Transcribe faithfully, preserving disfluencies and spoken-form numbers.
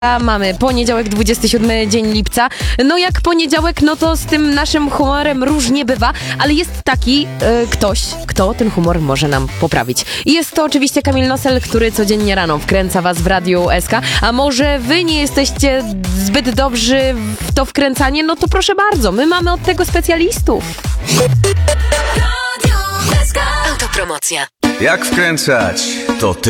Mamy poniedziałek, dwudziesty siódmy dzień lipca. No jak poniedziałek, no to z tym naszym humorem różnie bywa, ale jest taki e, ktoś, kto ten humor może nam poprawić. I jest to oczywiście Kamil Nosel, który codziennie rano wkręca was w Radiu S K. A może wy nie jesteście zbyt dobrzy w to wkręcanie? No to proszę bardzo, my mamy od tego specjalistów. Autopromocja. Jak wkręcać? To ty.